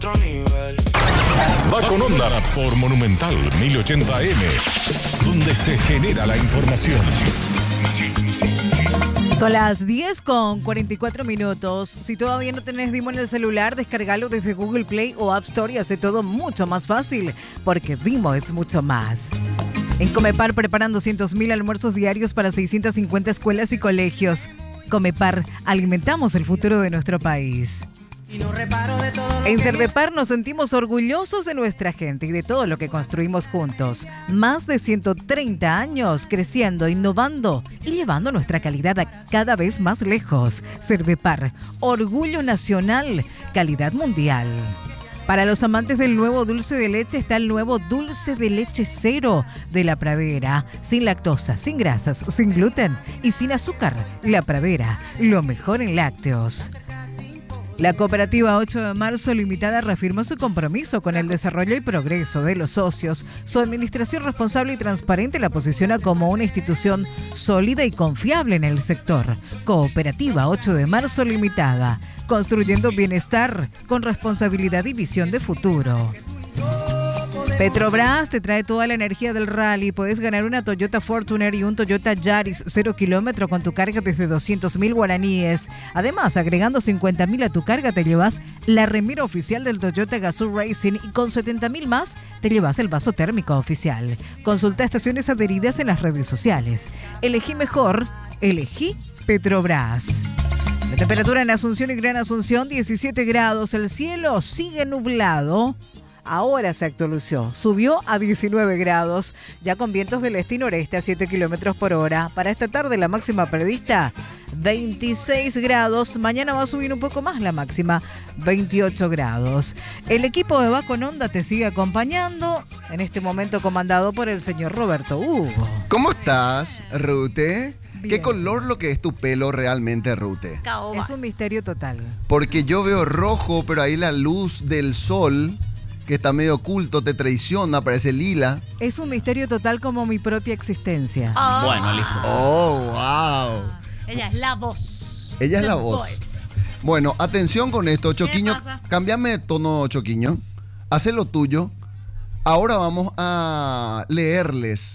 Va con onda por Monumental 1080M, donde se genera la información. Son las 10:44. Si todavía no tenés Dimo en el celular, descargalo desde Google Play o App Store y hace todo mucho más fácil, porque Dimo es mucho más. En Comepar preparan 200.000 almuerzos diarios para 650 escuelas y colegios. Comepar, alimentamos el futuro de nuestro país. En Cervepar nos sentimos orgullosos de nuestra gente y de todo lo que construimos juntos. Más de 130 años creciendo, innovando y llevando nuestra calidad cada vez más lejos. Cervepar, orgullo nacional, calidad mundial. Para los amantes del nuevo dulce de leche está el nuevo dulce de leche cero de La Pradera. Sin lactosa, sin grasas, sin gluten y sin azúcar. La Pradera, lo mejor en lácteos. La cooperativa 8 de marzo limitada reafirmó su compromiso con el desarrollo y progreso de los socios. Su administración responsable y transparente la posiciona como una institución sólida y confiable en el sector. Cooperativa 8 de marzo limitada, construyendo bienestar con responsabilidad y visión de futuro. Petrobras te trae toda la energía del rally. Puedes ganar una Toyota Fortuner y un Toyota Yaris 0 kilómetro con tu carga desde 200.000 guaraníes. Además, agregando 50.000 a tu carga, te llevas la remera oficial del Toyota Gazoo Racing y con 70.000 más te llevas el vaso térmico oficial. Consulta estaciones adheridas en las redes sociales. Elegí mejor, elegí Petrobras. La temperatura en Asunción y Gran Asunción, 17 grados. El cielo sigue nublado. Ahora se actualizó, subió a 19 grados, ya con vientos del este y noreste a 7 kilómetros por hora. Para esta tarde la máxima prevista, 26 grados. Mañana va a subir un poco más la máxima, 28 grados. El equipo de Va con Onda te sigue acompañando, en este momento comandado por el señor Roberto Hugo. ¿Cómo estás, Rute? Bien. ¿Qué color lo que es tu pelo realmente, Rute? Es un misterio total. Porque yo veo rojo, pero ahí la luz del sol, que está medio oculto, te traiciona, parece lila. Es un misterio total como mi propia existencia. Bueno, listo. Oh, wow. Ella es la voz. Ella es The la voz. voice. Bueno, atención con esto, Choquiño. pasa? Cámbiame de tono, Choquiño. Haz lo tuyo. Ahora vamos a leerles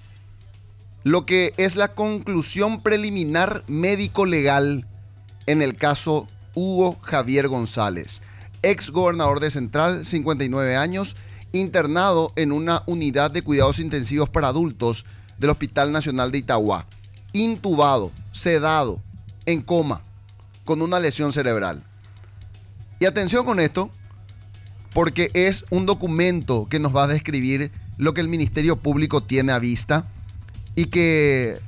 lo que es la conclusión preliminar médico-legal en el caso Hugo Javier González, ex gobernador de Central, 59 años, internado en una unidad de cuidados intensivos para adultos del Hospital Nacional de Itagua, intubado, sedado, en coma, con una lesión cerebral. Y atención con esto, porque es un documento que nos va a describir lo que el Ministerio Público tiene a vista y que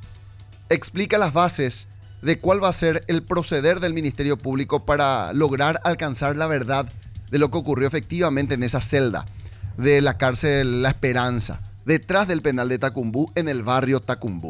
explica las bases de cuál va a ser el proceder del Ministerio Público para lograr alcanzar la verdad de lo que ocurrió efectivamente en esa celda de la cárcel La Esperanza, detrás del penal de Tacumbú, en el barrio Tacumbú.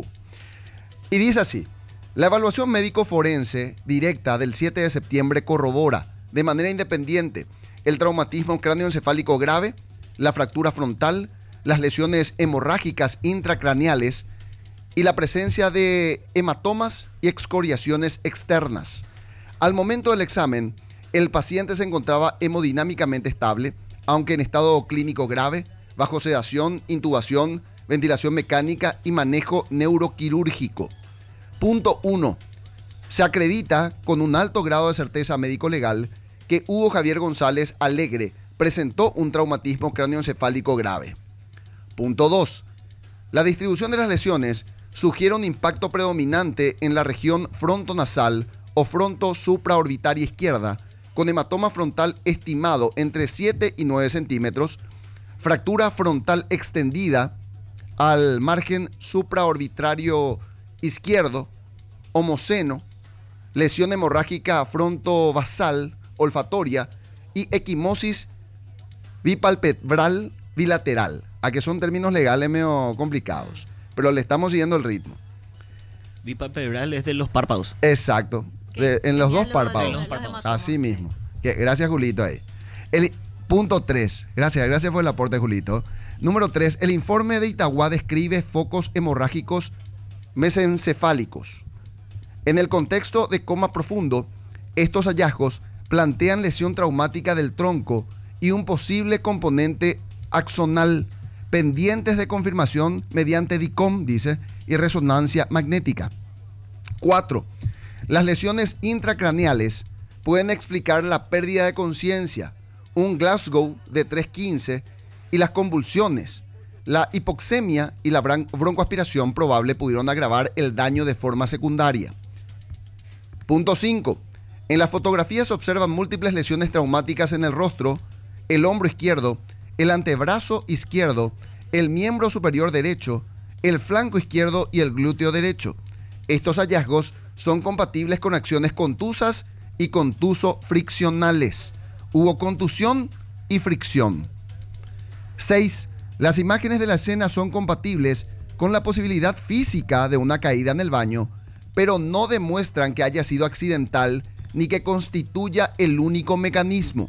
Y dice así: la evaluación médico-forense directa del 7 de septiembre corrobora de manera independiente el traumatismo cráneoencefálico grave, la fractura frontal, las lesiones hemorrágicas intracraneales y la presencia de hematomas y excoriaciones externas. Al momento del examen, el paciente se encontraba hemodinámicamente estable, aunque en estado clínico grave, bajo sedación, intubación, ventilación mecánica y manejo neuroquirúrgico. Punto 1. Se acredita con un alto grado de certeza médico-legal que Hugo Javier González Alegre presentó un traumatismo cráneoencefálico grave. Punto 2. La distribución de las lesiones sugiere un impacto predominante en la región frontonasal o fronto-supraorbitaria izquierda, con hematoma frontal estimado entre 7 y 9 centímetros, fractura frontal extendida al margen supraorbitario izquierdo, homoceno, lesión hemorrágica frontovasal olfatoria y equimosis bipalpebral bilateral. A que son términos legales medio complicados, pero le estamos siguiendo el ritmo. Bipalpebral es de los párpados. Exacto, en los dos párpados. Los hematomas. Así mismo. Gracias, Julito, ahí. El punto 3. Gracias por el aporte, Julito. Número 3. El informe de Itagua describe focos hemorrágicos mesencefálicos. En el contexto de coma profundo, estos hallazgos plantean lesión traumática del tronco y un posible componente axonal, pendientes de confirmación mediante DICOM, dice, y resonancia magnética. 4. Las lesiones intracraneales pueden explicar la pérdida de conciencia, un Glasgow de 315 y las convulsiones. La hipoxemia y la broncoaspiración probable pudieron agravar el daño de forma secundaria. Punto 5. En la fotografía se observan múltiples lesiones traumáticas en el rostro, el hombro izquierdo, el antebrazo izquierdo, el miembro superior derecho, el flanco izquierdo y el glúteo derecho. Estos hallazgos son compatibles con acciones contusas y contuso-friccionales. Hubo contusión y fricción. 6. Las imágenes de la escena son compatibles con la posibilidad física de una caída en el baño, pero no demuestran que haya sido accidental ni que constituya el único mecanismo.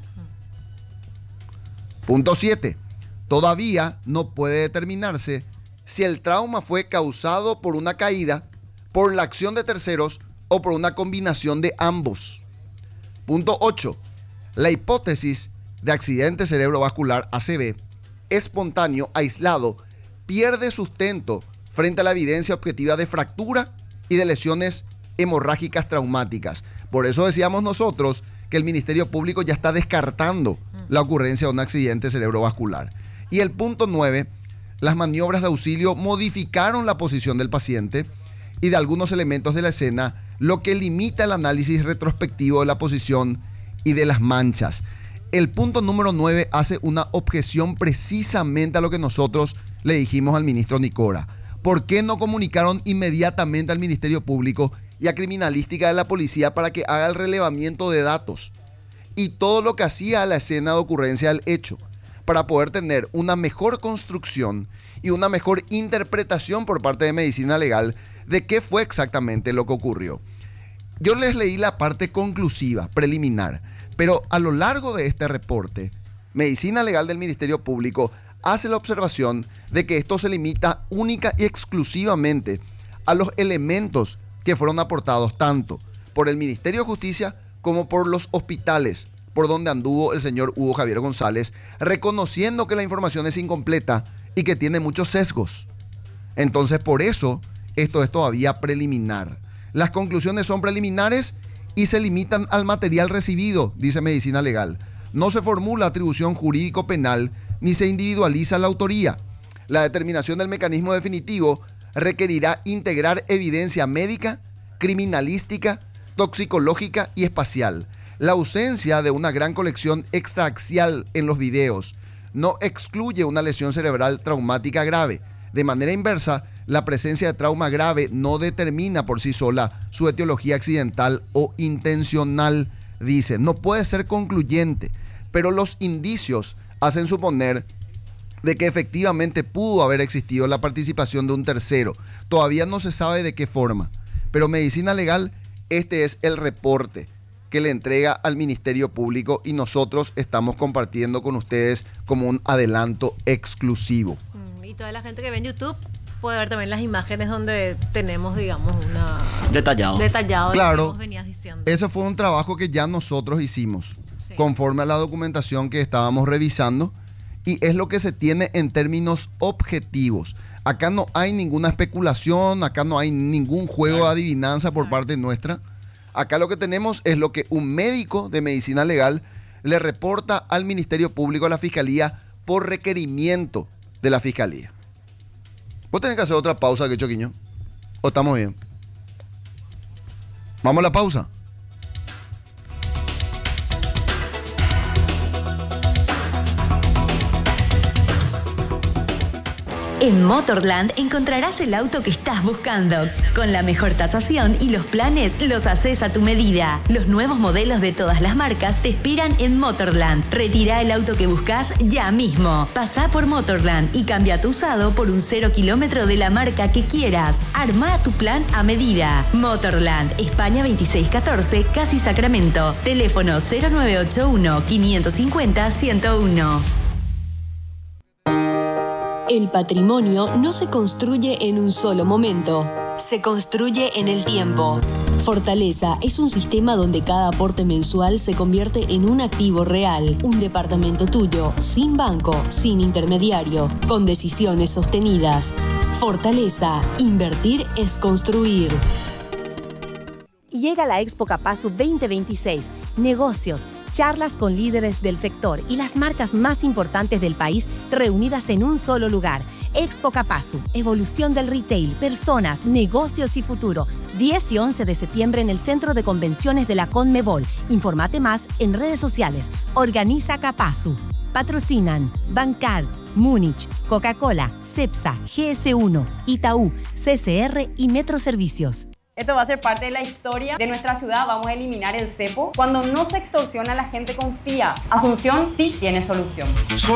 Punto 7. Todavía no puede determinarse si el trauma fue causado por una caída, por la acción de terceros o por una combinación de ambos. Punto 8. La hipótesis de accidente cerebrovascular ACV espontáneo, aislado, pierde sustento frente a la evidencia objetiva de fractura y de lesiones hemorrágicas traumáticas. Por eso decíamos nosotros que el Ministerio Público ya está descartando la ocurrencia de un accidente cerebrovascular. Y el punto 9, las maniobras de auxilio modificaron la posición del paciente y de algunos elementos de la escena, lo que limita el análisis retrospectivo de la posición y de las manchas. El punto número 9 hace una objeción precisamente a lo que nosotros le dijimos al ministro Nicora. ¿Por qué no comunicaron inmediatamente al Ministerio Público y a Criminalística de la Policía para que haga el relevamiento de datos y todo lo que hacía a la escena de ocurrencia del hecho, para poder tener una mejor construcción y una mejor interpretación por parte de Medicina Legal de qué fue exactamente lo que ocurrió? Yo les leí la parte conclusiva, preliminar, pero a lo largo de este reporte, Medicina Legal del Ministerio Público hace la observación de que esto se limita única y exclusivamente a los elementos que fueron aportados tanto por el Ministerio de Justicia como por los hospitales, por donde anduvo el señor Hugo Javier González, reconociendo que la información es incompleta y que tiene muchos sesgos. Entonces, por eso, esto es todavía preliminar. Las conclusiones son preliminares y se limitan al material recibido, dice Medicina Legal. No se formula atribución jurídico-penal ni se individualiza la autoría. La determinación del mecanismo definitivo requerirá integrar evidencia médica, criminalística, toxicológica y espacial. La ausencia de una gran colección extraaxial en los videos no excluye una lesión cerebral traumática grave. De manera inversa, la presencia de trauma grave no determina por sí sola su etiología accidental o intencional, dice. No puede ser concluyente, pero los indicios hacen suponer de que efectivamente pudo haber existido la participación de un tercero. Todavía no se sabe de qué forma, pero Medicina Legal, este es el reporte que le entrega al Ministerio Público y nosotros estamos compartiendo con ustedes como un adelanto exclusivo. Y toda la gente que ve en YouTube puede ver también las imágenes donde tenemos, digamos, una... Detallado. Claro, lo que vos venías diciendo. Ese fue un trabajo que ya nosotros hicimos, Sí. conforme a la documentación que estábamos revisando, y es lo que se tiene en términos objetivos. Acá no hay ninguna especulación, acá no hay ningún juego de adivinanza por parte nuestra. Acá lo que tenemos es lo que un médico de Medicina Legal le reporta al Ministerio Público, a la Fiscalía, por requerimiento de la Fiscalía. ¿Vos tenés que hacer otra pausa, que Choquiño? ¿O estamos bien? ¿Vamos a la pausa? En Motorland encontrarás el auto que estás buscando. Con la mejor tasación y los planes los haces a tu medida. Los nuevos modelos de todas las marcas te esperan en Motorland. Retira el auto que buscas ya mismo. Pasá por Motorland y cambia tu usado por un 0 kilómetro de la marca que quieras. Arma tu plan a medida. Motorland, España 2614, Casi Sacramento. Teléfono 0981 550 101. El patrimonio no se construye en un solo momento, se construye en el tiempo. Fortaleza es un sistema donde cada aporte mensual se convierte en un activo real, un departamento tuyo, sin banco, sin intermediario, con decisiones sostenidas. Fortaleza, invertir es construir. Llega la Expo Capasu 2026. Negocios, charlas con líderes del sector y las marcas más importantes del país reunidas en un solo lugar. Expo Capasu, evolución del retail, personas, negocios y futuro. 10 y 11 de septiembre en el Centro de Convenciones de la Conmebol. Infórmate más en redes sociales. Organiza Capasu. Patrocinan Bancar, Múnich, Coca-Cola, Cepsa, GS1, Itaú, CCR y Metro Servicios. Esto va a ser parte de la historia de nuestra ciudad. Vamos a eliminar el cepo. Cuando no se extorsiona, la gente confía. Asunción sí tiene solución.